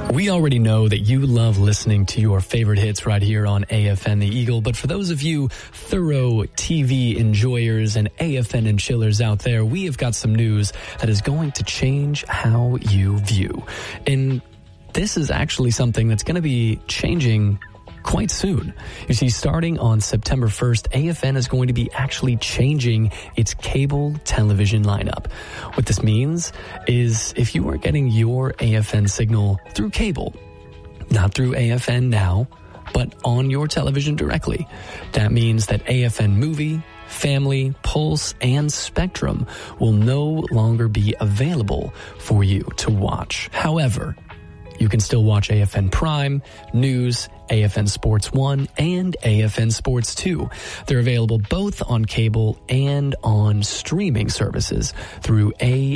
We already know that you love listening to your favorite hits right here on AFN The Eagle, but for those of you thorough TV enjoyers and AFN and chillers out there, we have got some news that is going to change how you view. And this is actually something that's going to be changing quite soon. You see, starting on September 1st, AFN is going to be actually changing its cable television lineup. What this means is if you are getting your AFN signal through cable, not through AFN Now, but on your television directly, that means that AFN Movie, Family, Pulse, and Spectrum will no longer be available for you to watch. However, you can still watch AFN Prime, News, AFN Sports 1, and AFN Sports 2. They're available both on cable and on streaming services through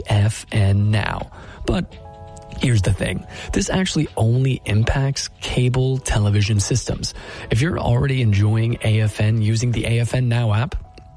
AFN Now. But here's the thing. This actually only impacts cable television systems. If you're already enjoying AFN using the AFN Now app,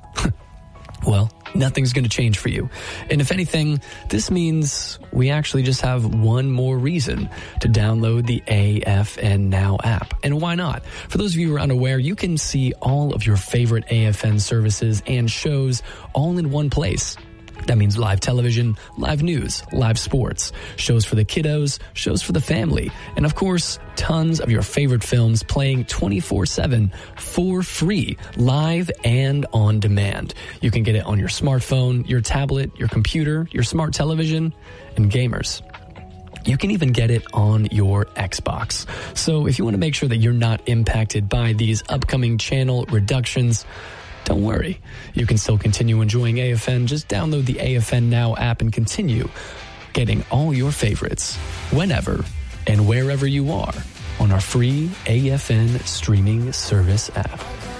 well, nothing's going to change for you. And if anything, this means we actually just have one more reason to download the AFN Now app. And why not? For those of you who are unaware, you can see all of your favorite AFN services and shows all in one place. That means live television, live news, live sports, shows for the kiddos, shows for the family, and of course, tons of your favorite films playing 24/7 for free, live and on demand. You can get it on your smartphone, your tablet, your computer, your smart television, and gamers. You can even get it on your Xbox. So if you want to make sure that you're not impacted by these upcoming channel reductions, don't worry. You can still continue enjoying AFN. Just download the AFN Now app and continue getting all your favorites whenever and wherever you are on our free AFN streaming service app.